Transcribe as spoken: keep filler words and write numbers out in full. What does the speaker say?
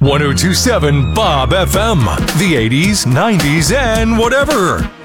ten twenty-seven Bob F M. The eighties, nineties, and whatever.